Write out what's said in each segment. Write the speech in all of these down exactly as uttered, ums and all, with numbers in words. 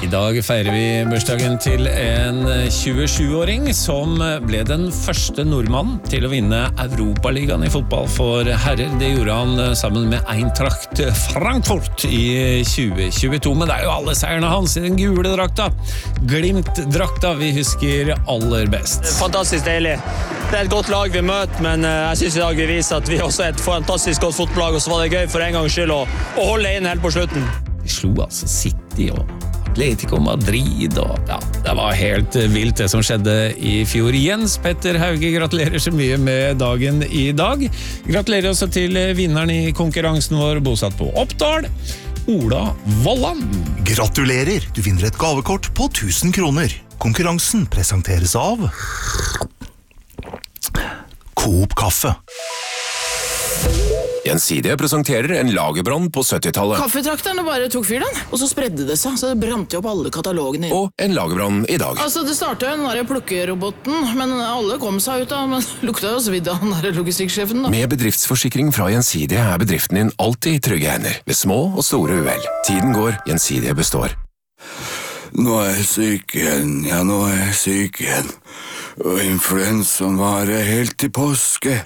I dag feirer vi bursdagen til en tjuesju-åring som ble den første nordmannen til å vinne Europaligaen i fotball for herrer. Det gjorde han sammen med Eintracht Frankfurt i tjue tjueto, men det er jo alle seierne hans i den gule drakta. Glimt-drakta vi husker aller best. Fantastisk deilig. Det er et godt lag vi møter, men jeg synes i dag vi viser at vi også er et fantastisk godt fotballag, og så var det gøy for en gangs skyld å, å holde inn helt på slutten. De slo altså City og Atletico Madrid, og ja, det var helt vilt det som skjedde i fjor. Jens Petter Hauge, gratulerer så mye med dagen i dag. Gratulerer også til vinneren i konkurransen vår, bosatt på Oppdal, Ola Vollan. Gratulerer, du vinner et gavekort på tusen kroner. Konkurransen presenteres av Coop Kaffe. Gjensidige presenterer en lagerbrann på syttitallet. Kaffetrakterne bare tok fyr den, og så spredde det seg, så det brant jo opp alle katalogene. Og en lagerbrann i dag. Altså, det startet jo den der plukkeroboten, men alle kom seg ut da, men lukta jo svidd av den der logistikksjefen da. Med bedriftsforsikring fra Gjensidige er bedriften din alltid i trygge hender, ved små og store uhell. Tiden går, Gjensidige består. Nå er jeg syk igjen, ja, nå er jeg syk igjen. Og influensaen varer helt til påske.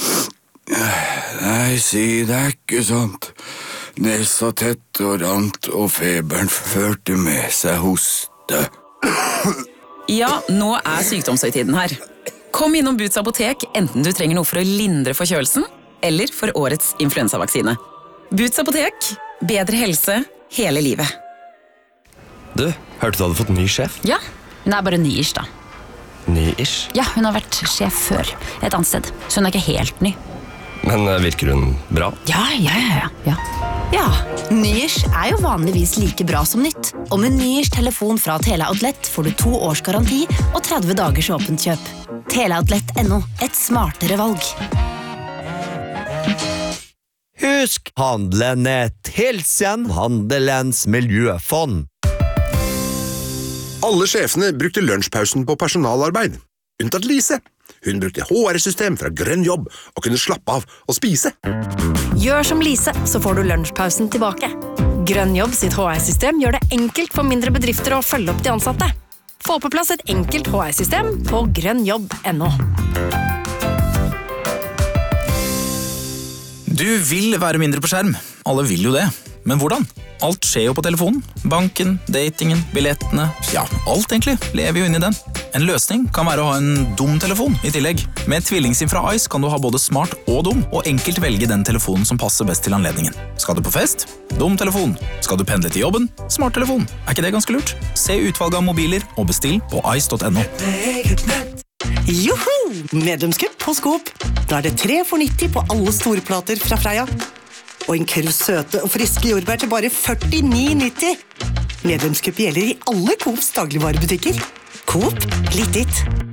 Nei, si det er ikke sånt. Nesa tett og rant, og feberen førte med seg hoste. Ja, nå er sykdomshøytiden her. Kom innom Boots apotek, enten du trenger noe for å lindre forkjølelsen, eller for årets influensavaksine. Boots apotek, bedre helse hele livet. Du, hørte du hadde fått ny sjef? Ja, hun er bare ny-ish da. Ny-ish? Ja, hun har vært sjef før, et annet sted, så hun er ikke helt ny. Men virker hun bra? Ja, ja, ja, ja. Ja, ny-ish er jo vanligvis like bra som nytt. Og med ny-ish telefon fra Teleoutlet får du to års garanti og tretti dagers åpent kjøp. Teleoutlet punktum no, et smartere valg. Husk, handelen er Hilsen, Handelens miljøfond. Alle sjefene brukte lunsjpausen på personalarbeid, unntatt Lise. Hun brukte H R-system fra Grønn Jobb og kunne slappe av og spise. Gjør som Lise, så får du lunsjpausen tilbake. Grønn Jobb sitt H R-system gjør det enkelt for mindre bedrifter å følge opp de ansatte. Få på plass et enkelt H R-system på grønn jobb punktum no. Du vil være mindre på skjerm. Alle vil jo det. Men hvordan? Alt skjer jo på telefonen. Banken, datingen, billettene. Ja, alt egentlig lever jo inn i den. En løsning kan være å ha en dum telefon i tillegg. Med TvillingSIM fra Ice kan du ha både smart og dum, og enkelt velge den telefonen som passer best til anledningen. Skal du på fest? Dum telefon. Skal du pendle til jobben? Smart telefon. Er ikke det ganske lurt? Se utvalget av mobiler og bestill på ice punktum no. Joho! Medlemskap på Coop. Da er det tre for nitti på alle storplater fra Freia. Og en kurv søte og friske jordbær til bare førtini nitti. Medlemskap gjelder i alle Coops dagligvarebutikker. Coop, litt ditt.